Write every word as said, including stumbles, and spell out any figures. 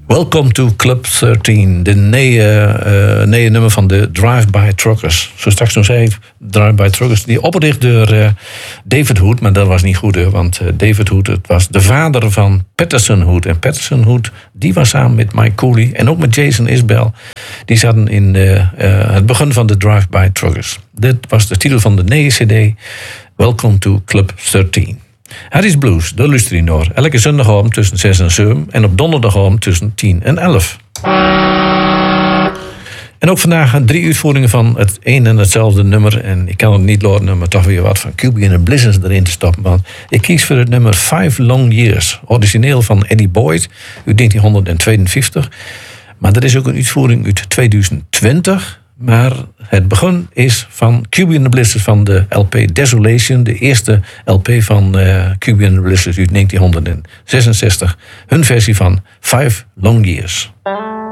Welcome to Club dertien, de nieuwe, uh, nieuwe nummer van de Drive-By Truckers. Zo straks nog zei, Drive-By Truckers, die opgericht door uh, David Hood, maar dat was niet goed, hè, want uh, David Hood, het was de vader van Patterson Hood. En Patterson Hood, die was samen met Mike Cooley en ook met Jason Isbell. Die zaten in uh, uh, het begin van de Drive-By Truckers. Dit was de titel van de nieuwe cd, Welcome to Club dertien. Harry's Blues, daar luister je naar. Elke zondagavond tussen zes en zeven en op donderdagavond tussen tien en elf. En ook vandaag drie uitvoeringen van het een en hetzelfde nummer. En ik kan het niet laten, maar toch weer wat van Cuban and Blizzards erin te stoppen. Want ik kies voor het nummer Five Long Years. Origineel van Eddie Boyd uit negentien tweeënvijftig. Maar er is ook een uitvoering uit tweeduizend twintig. Maar het begin is van Cuban and Blizzards van de L P Desolation. De eerste L P van uh, Cuban and Blizzards uit negentien zesenzestig. Hun versie van Five Long Years.